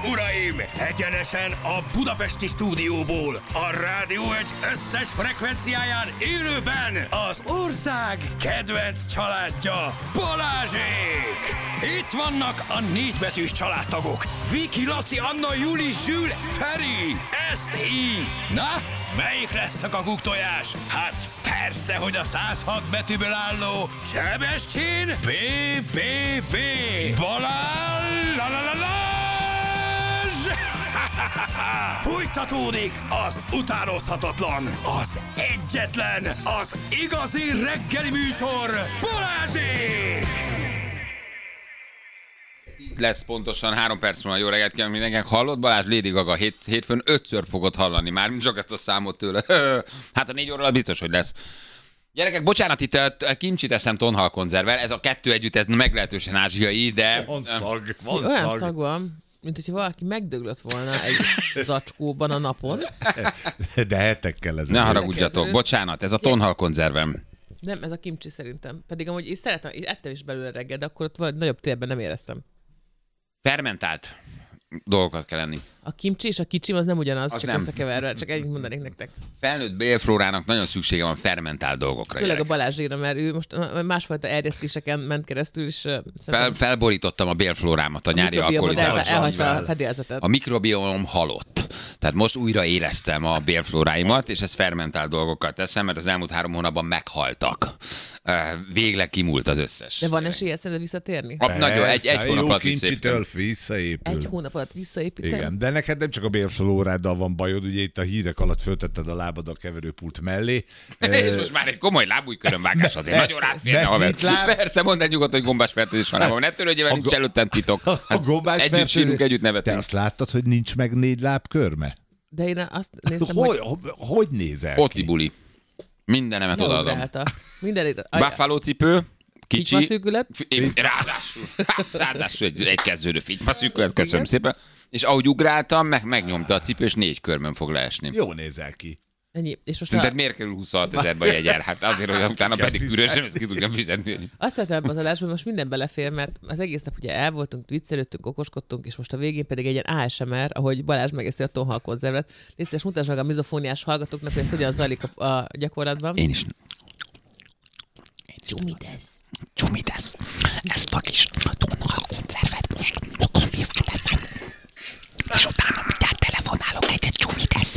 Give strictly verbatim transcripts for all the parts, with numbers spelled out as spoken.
uraim! Egyenesen a budapesti stúdióból, a Rádió egy összes frekvenciáján élőben az ország kedvenc családja, Balázsék! Itt vannak a négybetűs családtagok, Viki, Laci, Anna, Juli, Zsül, Feri! Ezt így! Na, melyik lesz a kakuktojás? Hát persze, hogy a száz hat betűből álló Sebestyén B B B Balázs! La, la, la, la. Folytatódik az utánozhatatlan, az egyetlen, az igazi reggeli műsor, Balázsék! Lesz pontosan három perc múlva. Jó reggelt kívánok mindenkinek. Hallott Balázs? Lady Gaga hét, hétfőn ötször fogod hallani már, csak ezt a számot tőle. Hát a négy óra biztos, hogy lesz. Gyerekek, bocsánat, itt a kimcsit eszem tonhal konzervvel. Ez a kettő együtt, ez meglehetősen ázsiai, de... Van szag, van Olyan szag. szag van, mint hogyha valaki megdöglött volna egy zacskóban a napon. De hetekkel ez. Ne haragudjatok, bocsánat, ez a tonhal konzervem. Nem, ez a kimcsi szerintem. Pedig amúgy én szeretem, én ettem is belőle reggel, de akkor ott vagy nagyobb térben nem éreztem. Fermentált dolgokat kell enni. A kimcsi és a kicsim az nem ugyanaz, Az csak nem. összekeverve, csak ennyit mondanék nektek. Felnőtt bélflórának nagyon szüksége van fermentált dolgokra. Főleg a gyerekek. Balázséra, mert ő most másfajta erjesztéseken ment keresztül, és Fel, felborítottam a bélflórámat a nyári mikrobiomod el, alkoholizálással. elhagyta a fedélzetet. A mikrobiomom halott. Tehát most újra élesztem a bélflóráimat, és ezt fermentált dolgokkal teszem, mert az elmúlt három hónapban meghaltak. Végleg kimúlt az összes. De van esélye szerinted visszatérni? A, nagyon, egy, egy hónap alatt kincsitől visszaépítem. visszaépül. Egy hónap alatt visszaépíteni? Igen, de neked nem csak a bélflóráddal van bajod, ugye itt a hírek alatt föltetted a lábad a keverőpult mellé. És most már egy komoly lábújkörömvágás azért nagyon átférne, haver. mezitláb. Persze, mondd egy nyugodt, hogy gombás fertőzés van, ne törődjél, mert nincs előttem titok. A Hát gombás együtt fertőzés- sírunk, együtt Te nevetünk. azt láttad, hogy nincs meg négy láb körme? De én azt néztem, Hogy, hogy hogy nézel Otti ki? buli. Mindenemet odaadom. leugrálta. Mindenit. Buffalo cipő, kicsi. Fitymaszűkület. Én- Ráadásul, ráadásul egy, egy kezdődő fitymaszűkület, köszönöm szépen. És ahogy ugráltam, meg, megnyomta a cipő, és négy körmön fog leesni. Jó nézel ki. Ennyi. És most Szerinted a, miért kerül huszonhat ezerbe a jegyer? Hát azért, hogy utána kell pedig fizetni. ürösen, ezt ki tudjam fizetni. azt tettem az adásban, most minden belefér, mert az egész nap ugye el voltunk, viccelődtünk, okoskodtunk, és most a végén pedig egy ilyen á es em er, ahogy Balázs megeszi a tonhal konzervet. Légy szíves, mutasd meg a mizofóniás hallgatóknak, hogy ez hogyan zajlik a, a gyakorlatban. Én is. Csumidez. Csumidesz. Ezt a kis tonhal konzervet most konzerveteztem. És utána mindjárt telefonálok egyet csumidesz.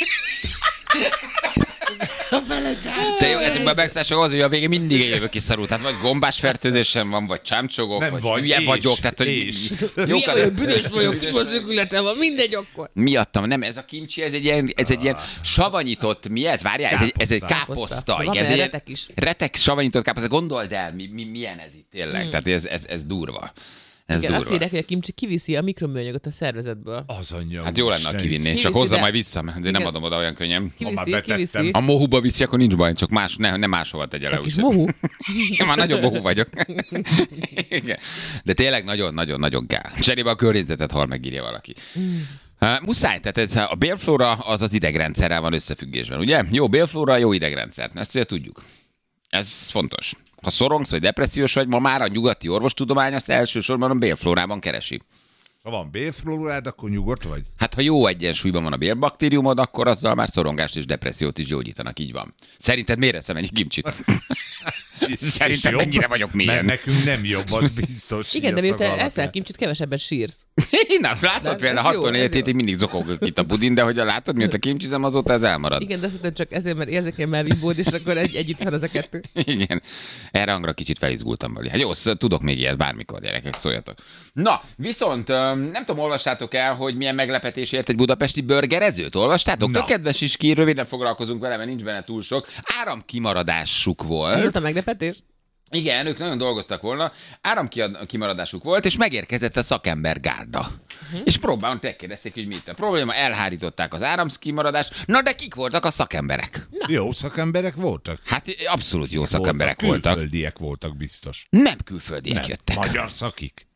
Te jó, ezekben a megszállások az, hogy a végén mindig egy jövök is szarul. Tehát vagy gombás fertőzésem van, vagy csámcsogok, Nem vagy, vagy, hülye és, vagyok. Tehát, hogy és. Jó, Mi olyan büdös vagyok, fitymaszűkülete van, mindegy akkor. miattam, nem, ez a kimcsi, ez egy ilyen, ez egy ilyen savanyított, mi ez? Várjál, ez egy, ez egy káposzta. Van igen, benne ez egy ilyen retek is. Retek, savanyított káposzta. Gondold el, mi, mi, milyen ez itt tényleg. Hmm. Tehát ez, ez, ez durva. Ez Igen, azt durva. írják, hogy a kimcsi kiviszi a mikroműanyagot a szervezetből. Az anyja. Hát jó lenne, ha Isten. kivinni. Kiviszi, Csak hozza de- majd vissza, de nem Igen. adom oda olyan könnyen. már Kiviszi, betettem. kiviszi. A mohuba viszi, akkor nincs baj, csak más, ne, ne máshova tegye le. A kis úgyhogy- mohu. Én már nagyon mohu vagyok. Igen. De tényleg nagyon-nagyon-nagyon kell. Cserébe a környezetet hal, megírja valaki. Uh, muszáj, tehát ez, a bélflóra az az idegrendszerrel van összefüggésben, ugye? Jó bélflóra, jó idegrendszer. Ezt ugye tudjuk. Ez fontos. Ha szorongsz vagy depressziós vagy, ma már a nyugati orvostudomány azt elsősorban a bélflórában keresi. Ha van bélflórád, akkor nyugodt vagy? Hát ha jó egyensúlyban van a bélbaktériumod, akkor azzal már szorongást és depressziót is gyógyítanak, így van. Szerinted miért eszem ennyi kimcsit? Szerinted És jobb? mennyire vagyok Mert mélyen? nekünk nem jobb, az biztos. Igen, de így a miután szag eszel alapján. kimcsit, kevesebbet sírsz. Na, látod Nem, például ez jó, hatvan ez hétig jó. mindig zokogok itt a budin, de hogy látod, mióta kimcsizem, azóta ez elmarad. Igen, de szerintem csak ezért, mert érzékeny már vibód, és akkor egy, együtt van ez a kettő. Igen. Erre hangra kicsit felizgultam belé. Hát jó, sz- tudok még ilyet bármikor, gyerekek, szóljatok. Na, viszont öm, nem tudom, olvastátok el, hogy milyen meglepetés ért egy budapesti burgerezőt? Olvastátok? Na. Tök kedves is ki, röviden foglalkozunk vele, mert nincs benne túl sok. Áramkimaradásuk Ez volt. volt a meglepetés? Igen, ők nagyon dolgoztak volna. Áramkimaradásuk volt, és megérkezett a szakembergárda. Uh-huh. És próbálon megkérdezték, hogy mit a probléma, elhárították az áramkimaradást. Na de kik voltak a szakemberek? Jó szakemberek voltak? Hát abszolút jó szakemberek voltak. voltak. Külföldiek voltak biztos. Nem külföldiek Nem. jöttek. Magyar szakik.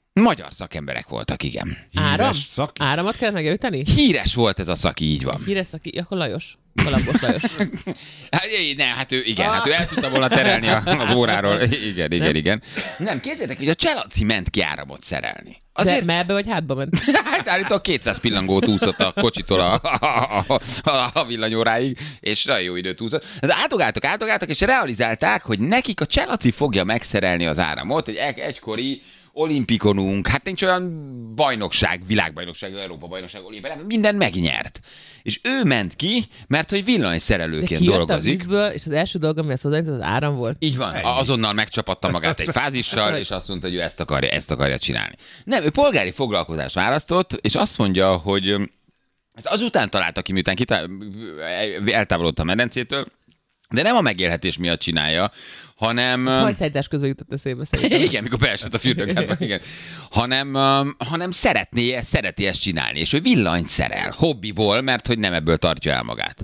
Magyar szakemberek voltak, igen. Áram? szaki? Áramot kell megjavítani? Híres volt ez a szaki, így van. Híres szaki, akkor Lajos. Kalambos Lajos. Hát, ne, hát ő, igen, hát ő el tudta volna terelni az óráról. Igen, igen, igen. Nem, képzeljétek, hogy a Cselaci ment ki áramot szerelni. Azért... De melbe vagy hátba ment? Hát állítólag kétszáz pillangót úszott a kocsitól a, a, a, a, a villanyóráig, és nagyon jó időt úszott. De átogáltak, átogáltak, és realizálták, hogy nekik a Cselaci fogja megszerelni az áramot, egy egykori olimpikonunk, hát nincs olyan bajnokság, világbajnokság, Európa-bajnokság, olimpián, minden megnyert. És ő ment ki, mert hogy villanyszerelőként dolgozik. A vízből, és az első dolga, ami ezt hozzájött, az áram volt. Így van, ennyi. Azonnal megcsapatta magát egy fázissal, és azt mondta, hogy ő ezt akarja, ezt akarja csinálni. Nem, ő polgári foglalkozást választott, és azt mondja, hogy ezt azután találta ki, miután kitál, eltávolodott a medencétől, de nem a megélhetés miatt csinálja, hanem... Ez hajszállítás közben jutott eszébe szerintem. Igen, mikor beesett a fürdőkádba, igen. Hanem, um, hanem szeretné, szereti ezt csinálni, és ő villanyt szerel, hobbiból, mert hogy nem ebből tartja el magát.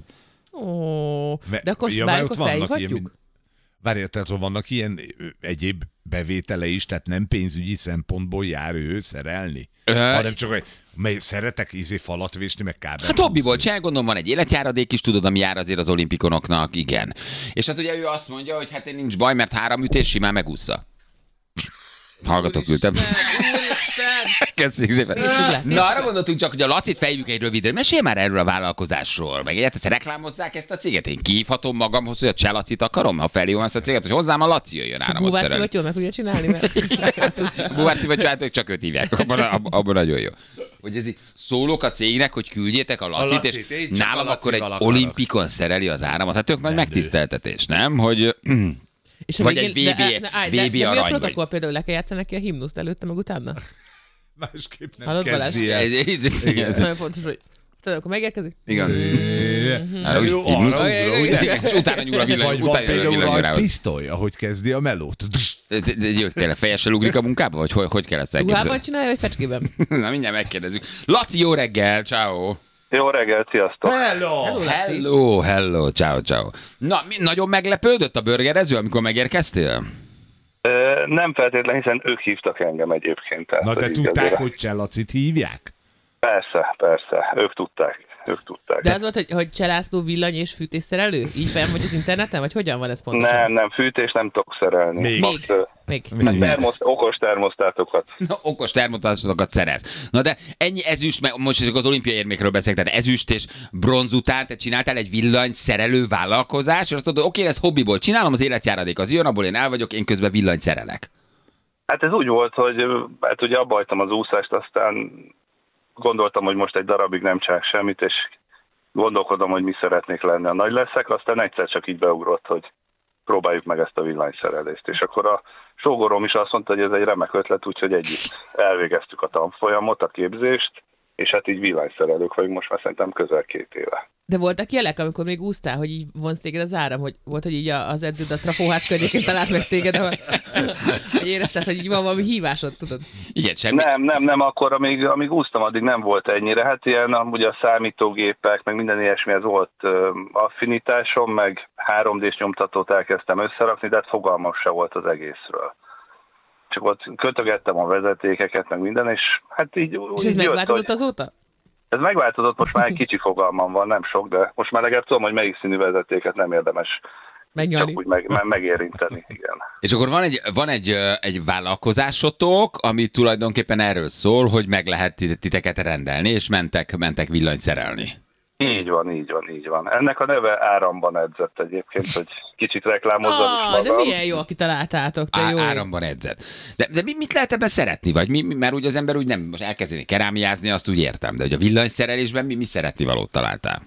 Ó, de akkor ja, bármikor felhívhatjuk? Várjál, tehát vannak ilyen egyéb bevétele is, tehát nem pénzügyi szempontból jár ő szerelni, Ö... hanem csak hogy mely szeretek ízé falat vésni, meg kábel. Hát hobbiból csinál, gondolom van egy életjáradék is, tudod, ami jár azért az olimpikonoknak, igen. És hát ugye ő azt mondja, hogy hát én nincs baj, mert három ütés simán megúszza. Hallgatok, küldtem. Köszönjük szépen. Na, arra gondoltunk csak, hogy a Lacit fejjük egy rövidre. Mesélj már erről a vállalkozásról. Meg egyet, ezt reklámozzák ezt a céget? Én kihívhatom magamhoz, hogy a Cselacit akarom, ha felhívom ezt a céget, hogy hozzám a Laci jöjjön áramot szerelni. Búvárszivattyú meg tudja csinálni, mert... Búvárszivattyú, hát csak őt hívják. Abban, abban nagyon jó. Hogy ez így szólok a cégnek, hogy küldjétek a Lacit, a Lacit és nálam akkor egy akarok. Olimpikon szereli az áramot. Hát tök nagy megtiszteltetés, nem? Hogy... És vagy egy vé bé, de, de, vé bé de, de arany. mi a protokoll például, le kell játszani neki a himnuszt előtte, meg utána? Másképp nem Hallod, kezdi el. Ez nagyon fontos, hogy tudod, akkor megérkezik? Igen. És utána nyúl a villany. Vagy van például a pisztoly, ahogy kezdi a melót. Tényleg fejessel ugrik a munkába? Vagy hogy kell ezt elképzelni? Ruhában csinálja, vagy fecskében? Na, mindjárt megkérdezzük. Laci, jó reggel, ciao. Jó reggel, sziasztok! Hello! Hello, hello, ciao, ciao. Na, mi, nagyon meglepődött a burgerező, amikor megérkeztél? Ö, nem feltétlenül, hiszen ők hívtak engem egyébként. Tehát, na, de tudták, azért... hogy Cselacit hívják? Persze, persze, ők tudták. Ők tudták. De az volt, hogy, hogy Cselászló villany és fűtésszerelő? Így fel vagy az interneten, vagy hogyan van ez pontosan? Nem, nem, fűtés nem tudok szerelni. Még? Most, Még? Még? Termosz, okos termosztátokat. Na, okos termosztátokat szerez. Na de ennyi ezüst, meg most csak az olimpiai érmékről beszélek, tehát ezüst és bronz után te csináltál egy villany szerelő vállalkozás, és azt mondod, oké, ez hobbiból csinálom, az életjáradék az jön, abból én el vagyok, én közben villany szerelek. Hát ez úgy volt, hogy hát ugye abba hagytam az úszást, aztán gondoltam, hogy most egy darabig nem csinálok semmit, és gondolkodom, hogy mi szeretnék lenni, a nagy leszek, aztán egyszer csak így beugrott, hogy próbáljuk meg ezt a villanyszerelést. És akkor a sógorom is azt mondta, hogy ez egy remek ötlet, úgyhogy együtt elvégeztük a tanfolyamot, a képzést, és hát így villanyszerelők vagyunk most már szerintem közel két éve. De voltak jelek, amikor még úsztál, hogy így vonz téged az áram, hogy volt, hogy így az edződ a trafóház környékén talált meg téged, hogy érezted, hogy így van valami hívásod, tudod? Igen, semmi. Nem, nem, nem, akkor amíg, amíg úsztam, addig nem volt ennyire. Hát ilyen ugye a számítógépek, meg minden ilyesmihez volt uh, affinitásom, meg három dés nyomtatót elkezdtem összerakni, de hát fogalmam se volt az egészről. Csak ott kötögettem a vezetékeket, meg minden, és hát így... És ez megváltozott azóta? Ez megváltozott, most már egy kicsi fogalmam van, nem sok, de most már legalább tudom, hogy melyik színű vezetéket nem érdemes megnyalni. Csak úgy meg, meg, megérinteni, igen. És akkor van egy, van egy, egy vállalkozásotok, ami tulajdonképpen erről szól, hogy meg lehet titeket rendelni, és mentek, mentek villanyt szerelni. Így van, így van, így van. Ennek a neve Áramban edzett egyébként, hogy kicsit reklámozzam ah, is magam. De milyen jó, kitaláltátok, te Á, jó. Áramban edzett. De, de mit lehet ebben szeretni? Vagy mi, mert úgy az ember úgy nem most elkezdeni kerámiázni, azt úgy értem, de hogy a villanyszerelésben mi, mi szeretni valót találtál?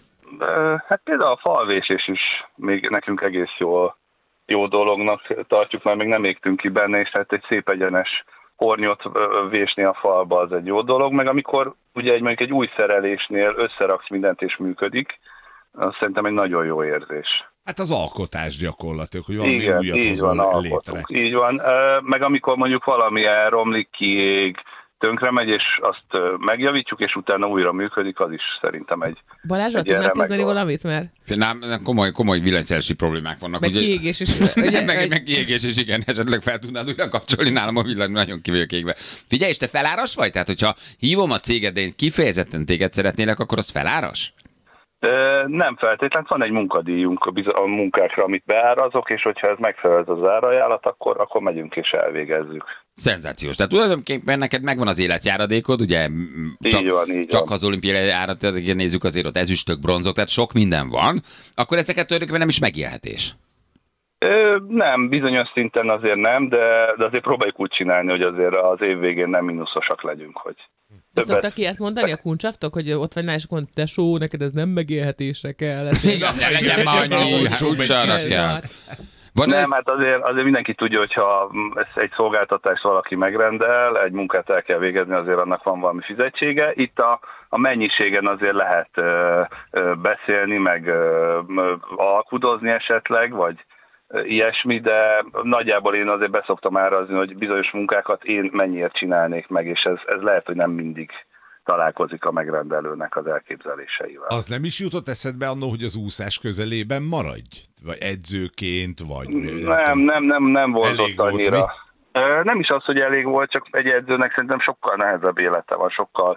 Hát például a falvésés is még nekünk egész jó, jó dolognak tartjuk, mert még nem égtünk ki benne, és hát egy szép egyenes hornyot vésni a falba az egy jó dolog, meg amikor ugye egy, mondjuk egy új szerelésnél összeraksz mindent és működik, az szerintem egy nagyon jó érzés. Hát az alkotás gyakorlatilag, hogy valami igen, újat így van, hozol létre. Így van, meg amikor mondjuk valami elromlik, kiég, tönkre megy, és azt megjavítjuk, és utána újra működik, az is szerintem egy Balázsra tudnál kezdeni valamit, mert... Nem, komoly, komoly villanyszerelési problémák vannak. Meg ugye, kiégés is. Ugye, meg, meg kiégés is, igen, esetleg fel tudnád újra kapcsolni, nálam a villany nagyon ki vagyok égve. Figyelj, és te feláras vagy? Tehát, hogyha hívom a céged, de én kifejezetten téged szeretnélek, akkor az feláras? Nem feltétlenül, van egy munkadíjunk a munkákra, amit beárazok, és hogyha ez megfelel ez az árajánlat, akkor, akkor megyünk és elvégezzük. Szenzációs. Tehát tulajdonképpen neked megvan az életjáradékod, ugye? Csak, így van, így csak van. az olimpiai árat nézzük, azért ott ezüstök, bronzok, tehát sok minden van. Akkor ezeket tulajdonképpen nem is megélhetés. Ö, nem, bizonyos szinten azért nem, de, de azért próbáljuk úgy csinálni, hogy azért az év végén nem mínuszosak legyünk, hogy többet... Szoktak ilyet mondani a kuncsaftok, hogy ott vagy nál, és akkor tesó, neked ez nem megélhetésre kell. Igen, ne legyen már annyi, úgysára kell. Van nem, hát azért, azért mindenki tudja, hogyha egy szolgáltatást valaki megrendel, egy munkát el kell végezni, azért annak van valami fizetsége. Itt a, a mennyiségen azért lehet ö, ö, beszélni, meg ö, ö, alkudozni esetleg, vagy ilyesmi, de nagyjából én azért beszoktam árazni, hogy bizonyos munkákat én mennyiért csinálnék meg, és ez, ez lehet, hogy nem mindig találkozik a megrendelőnek az elképzeléseivel. Az nem is jutott eszedbe annó, hogy az úszás közelében maradj? Vagy edzőként, vagy... Nem, nem, nem, nem volt ott annyira. Volt nem is az, hogy elég volt, csak egy edzőnek szerintem sokkal nehezebb élete van, sokkal,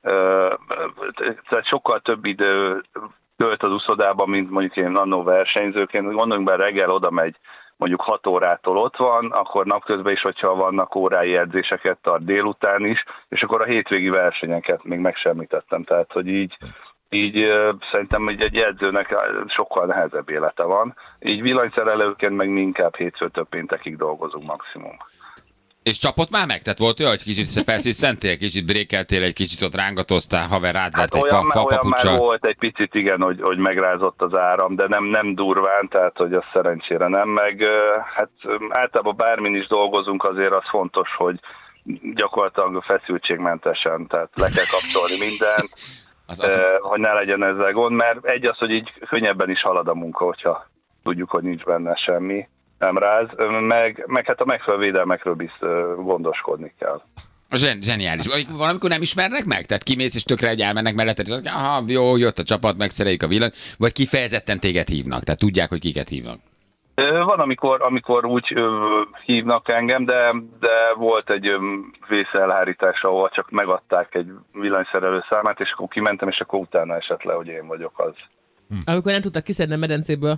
tehát sokkal több idő tölt az úszodában, mint mondjuk én annó versenyzőként. Gondoljunk be, reggel oda megy, mondjuk hat órától ott van, akkor napközben is, hogyha vannak órái edzéseket tart délután is, és akkor a hétvégi versenyeket még megsemmítettem. Tehát, hogy így, így szerintem hogy egy edzőnek sokkal nehezebb élete van. Így villanyszerelőként meg mi inkább hétfőtől péntekig dolgozunk maximum. És csapott már meg? Tehát volt olyan, hogy kicsit felszíszentél, kicsit brékeltél, egy kicsit ott rángatoztál, haver rátvert hát egy fa, fa olyan papuccsal. már volt egy picit, igen, hogy, hogy megrázott az áram, de nem, nem durván, tehát hogy az szerencsére nem. Meg hát általában bármin is dolgozunk, azért az fontos, hogy gyakorlatilag feszültségmentesen, tehát le kell kapcsolni mindent, az, az... hogy ne legyen ezzel gond, mert egy az, hogy így könnyebben is halad a munka, hogyha tudjuk, hogy nincs benne semmi. Nem ráz, meg, meg hát a megfelelő védelmekről is gondoskodni kell. Zsen, zseniális. Valamikor nem ismernek meg? Tehát kimész és tökre egy elmennek melletted, és aha, jó, jött a csapat, megszereljük a villan, vagy kifejezetten téged hívnak? Tehát tudják, hogy kiket hívnak? Van, amikor, amikor úgy ö, hívnak engem, de, de volt egy vészelhárítás, ahol csak megadták egy villanyszerelő számát, és akkor kimentem, és akkor utána esett le, hogy én vagyok az. Hm. Amikor nem tudtak kiszedni a medencéből.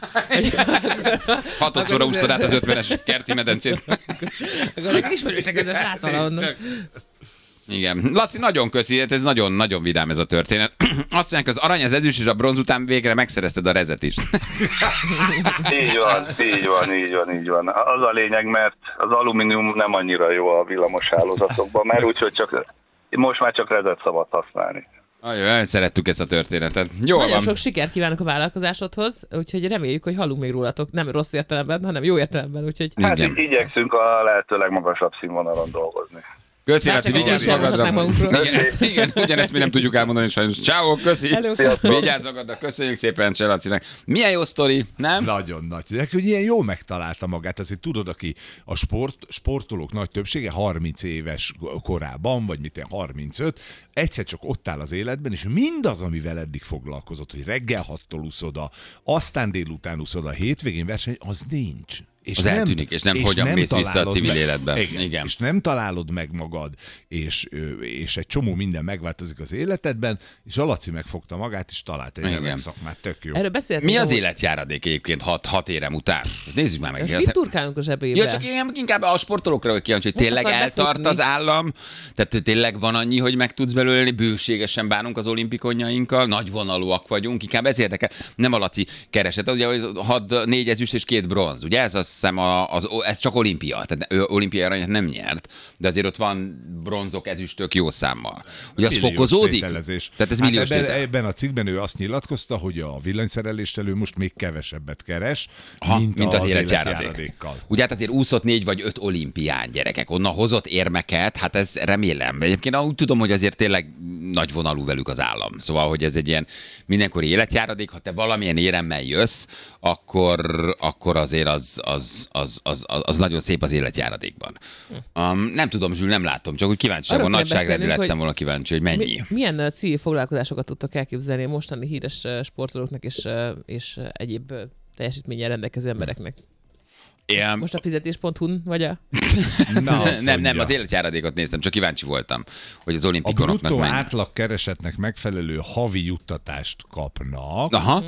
Hatodszorra úszod át az ötvenes kerti medencét. Akkor egy ismerősnek ez a srác valahonnan. Igen. Laci, nagyon köszi, ez nagyon-nagyon vidám ez a történet. Azt mondják, az arany, az ezüst és a bronz után végre megszerezted a rezet is. Így van, így van, így van, így van. Az a lényeg, mert az alumínium nem annyira jó a villamos hálózatokban, mert úgyhogy csak, most már csak rezet szabad használni. Ajaj, szerettük ezt a történetet. Jó Nagyon van. sok sikert kívánok a vállalkozásodhoz, úgyhogy reméljük, hogy hallunk még rólatok. Nem rossz értelemben, hanem jó értelemben. Úgyhogy... Hát így igyekszünk a lehető legmagasabb színvonalon dolgozni. Köszi, Laci, vigyázz magadra. Igen, ezt, igen, ugyanezt mi nem tudjuk elmondani sajnos. Ciao, köszi. Vigyázz magadra, köszönjük szépen Cseh Lacinak. Milyen jó sztori, nem? Nagyon nagy. De hogy ilyen jól megtalálta magát, azért tudod, aki a sport, sportolók nagy többsége harminc éves korában, vagy mit harmincöt, egyszer csak ott áll az életben, és mindaz, amivel eddig foglalkozott, hogy reggel hattól úszoda, aztán délután úszoda, hétvégén verseny, az nincs. És az nem, eltűnik, és nem és hogyan nem mész vissza a civil meg, életbe. Igen, igen. És nem találod meg magad, és, és egy csomó minden megváltozik az életedben, és a Laci megfogta magát, és talált egy remek szakmát, tök jó. Erről beszéltünk. Mi az hogy... életjáradék egyébként hat, hat érem után? Ezt nézzük már meg. Most mit turkálunk a zsebébe? Ja, csak én inkább a sportolókra vagy kíváncsi, hogy tényleg eltart befutni az állam, tehát tényleg van annyi, hogy meg tudsz belőle, bőségesen bánunk az olimpikonjainkkal, nagyvonalúak vagyunk, inkább ez érdekel. Nem a Laci keresett, ugye had, négy ezüst és két bronz, ugye ez azt hiszem az ez csak olimpia, tehát ő olimpiai aranyat nem nyert, de azért ott van bronzok, ezüstök jó számmal. Ugye az fokozódik? Tehát ez milliós hát ebben, ebben a cikkben ő azt nyilatkozta, hogy a villanyszereléstől ő most még kevesebbet keres, Aha, mint, mint az, az életjáradékkal. Ugye hát azért úszott négy vagy öt olimpián, gyerekek, onnan hozott érmeket, hát ez remélem. Egyébként úgy tudom, hogy azért tényleg nagy vonalú velük az állam. Szóval, hogy ez egy ilyen mindenkori életjáradék, ha te valamilyen éremmel jössz, akkor, akkor azért az, az, az, az, az, az nagyon szép az életjáradékban. Um, nem tudom, Zsül, nem látom, csak úgy kíváncsiságban, nagyságrendű lettem hogy volna kíváncsi, hogy mennyi. Mi, milyen civil foglalkozásokat tudtok elképzelni mostani híres sportolóknak és, és egyéb teljesítménnyel rendelkező embereknek? Ilyen... Most a fizetés pont hu-n vagy a... Na, nem, nem, az életjáradékot néztem, csak kíváncsi voltam, hogy az a olimpikonoknak bruttó mennyi. átlag keresetnek megfelelő havi juttatást kapnak. Aha.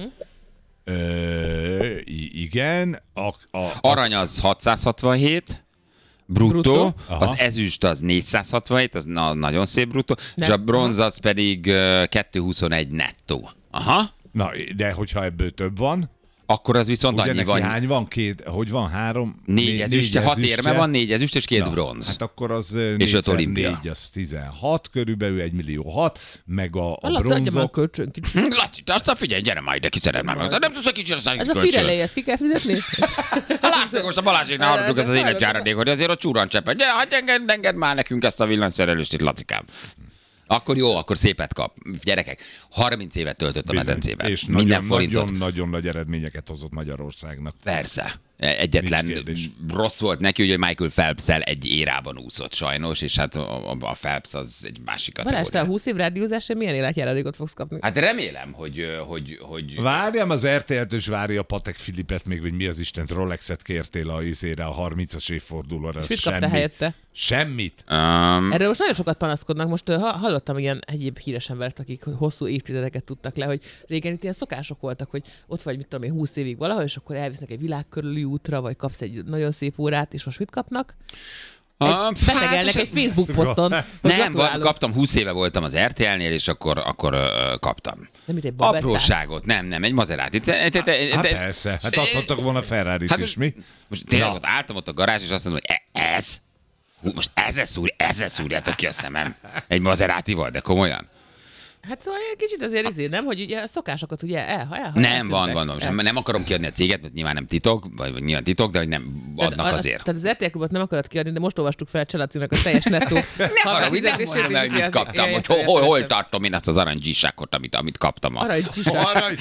Ö, igen. A, a, Arany az hatszázhatvanhét, bruttó, Bruttó. az ezüst az négyszázhatvanhét, az na, nagyon szép bruttó, és Nem. a bronz az pedig uh, kétszázhuszonegy nettó. Aha. Na, de hogyha ebből több van, Akkor az viszont ugye annyi neki van. hány van? Két, hogy van? Három? Négy ezüstje, hat ezüstje. érme van, négy ezüst és két Na, bronz. Hát akkor az És öt olimpia. négy, az tizenhat, körülbelül egy millió hat, meg a, a Laci, adja már a bronzok. kölcsön kicsit. Hm, Laci, aztán figyelj, gyere már ide, ki szeretne meg. Nem tudsz egy kicsit, aztán Ez a firelej, ezt ki kell fizetni? Látod, most a Balázséknál hallottuk ezt az életjáradékot, hogy azért a csúran cseppet. Gyere, hagyj enged, enged már nekünk ezt a villanyszerelést itt, Lacikám. Akkor jó, akkor szépet kap. Gyerekek, harminc évet töltött a medencében. És Minden nagyon, forintot. nagyon, nagyon nagy eredményeket hozott Magyarországnak. Persze. Egyetlen Nincs kérdés. rossz volt neki, hogy Michael Phelps-el egy érában úszott sajnos, és hát a, a Phelps az egy másik Balázs, te a kategória. húsz év rádiózásra milyen életjáradékot fogsz kapni? Hát remélem, hogy, hogy, hogy Várjam az er té el-től, és várja a Patek Filipet még, hogy mi az Istent Rolexet kértél a izére a harmincas évfordulóra. És mit kaptál helyette? Semmit. um, Erről most nagyon sokat panaszkodnak. Most uh, ha- hallottam ilyen egyéb híres embert, akik hosszú évtizedeket tudtak le, hogy régen itt ilyen szokások voltak, hogy ott vagy, mit tudom én, húsz évig valahol, és akkor elvisznek egy világkörüli útra, vagy kapsz egy nagyon szép órát, és most mit kapnak? Egy, Ah, betegelnek hát, egy Facebook poszton. hogy nem, gratulálunk. kaptam, húsz éve voltam az er té el-nél, és akkor, akkor uh, kaptam. Nem, mint egy babettát. Apróságot, nem, nem, egy Maserati. Hát persze, hát adhattak volna Ferrarit Hát, is, mi? Most tényleg Na. ott álltam ott a garázs, és azt mondom, hogy e- ez? Hú, most ezzel szúr, ezzel szúrjátok ki a szemem. Egy Maseratival, de komolyan. Hát szóval egy kicsit azért izé, nem, hogy ugye a szokásokat ugye el, el, Nem, van, van, van. Sem, nem akarom kiadni a céget, mert nyilván nem titok, vagy vagy nyilván titok, de hogy nem adnak azért. Tehát az er té el klubot nem akarod kiadni, de most olvastuk fel Cselacinak a teljes nettó. Nem arra, hogy nem mondom el, hogy mit kaptam, hogy hol, hol, hol tartom én azt az arany zsissákot, amit, amit kaptam. A... Aranycsisak. Arany,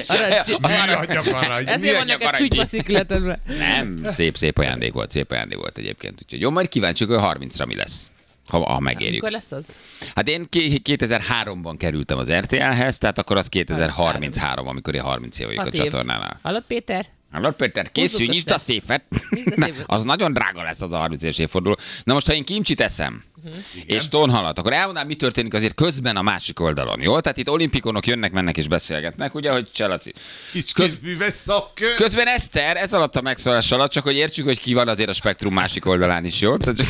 műanyag arany. Ezért van műanyag neked arany. fügybaszikletemre. Nem, szép, szép ajándék volt, szép ajándék volt egyébként. Úgyhogy jó, majd kíváncsiak, hogy harmincra mi lesz. Ha, ha megérjük. Mikor lesz az? Hát én kétezer-háromban kerültem az er té el-hez, tehát akkor az kétezer-harminchárom, amikor én harminc év vagyok a Hat év. csatornánál. Hallod, Péter? Hallod, Péter, készülj, Húzzuk nyisd a össze. széfet. Nyisd a széfet. Az nagyon drága lesz az a harminc éves évforduló. Na most, ha én kimcsit eszem, uh-huh. és tonhalat, akkor elmondám, mi történik azért közben a másik oldalon, jó? Tehát itt olimpikonok jönnek, mennek és beszélgetnek, ugye, hogy Cselaci. Kicsit műves szakkör. Közben Eszter, ez alatt a megszólás alatt, csak hogy értsük, hogy ki van azért a spektrum másik oldalán is, jó? Tehát,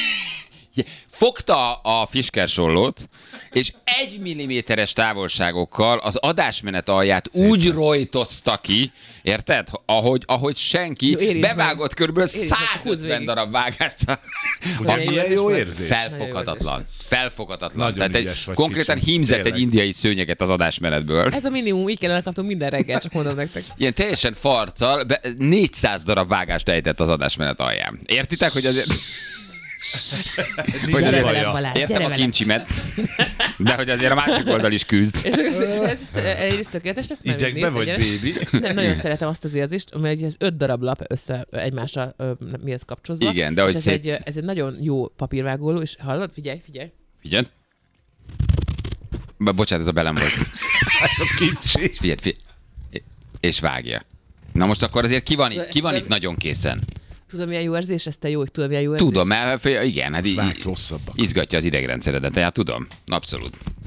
fogta a fiskersollót, és egy milliméteres távolságokkal az adásmenet alját Szépen. úgy rojtozta ki, érted? Ahogy, ahogy senki, Jó, érintsd bevágott kb. meg, húzd százötven végig. darab vágást. Ugye, Milyen milyen jó jó érzés érzés. Felfoghatatlan. Felfoghatatlan. Nagyon Tehát egy, ügyes vagy, konkrétan kicsim. hímzett egy Tényleg. indiai szőnyeget az adásmenetből. Ez a minimum, így kellene kaptunk minden reggel, csak mondom nektek. Ilyen teljesen farccal, be, négyszáz darab vágást ejtett az adásmenet alján. Értitek, hogy azért... hogy Nincs azért baja. Balázs, értem gyere a velem. kimcsimet, de hogy azért a másik oldal is küzd. És akkor ez, ez, ez tökéletes, ezt nem Idegbe nézd, vagy, egyenes. baby? Nem, nagyon szeretem azt az érzést, mert ez öt darab lap össze egymásra ö, mihez kapcsolódva. Igen, de és hogy ez szép. egy, ez egy nagyon jó papírvágóló, és hallod, figyelj, figyelj. Figyeld. Be- Bocsánat, ez a belem volt. Kicsi. És figyeld, figyeld. És vágja. Na most akkor azért ki van itt, ki van itt nagyon készen? Tudom, milyen jó érzés, ez te jó, tudom, milyen jó érzés. Tudom, mert igen, hát í- Vág rosszabbak. izgatja az idegrendszeredet, hát tudom, abszolút.